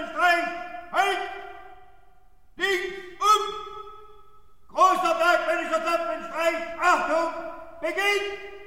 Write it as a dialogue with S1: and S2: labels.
S1: Streich! Halt! Links Großer bergmännischer Zapfenstreich! Achtung! Beginnt!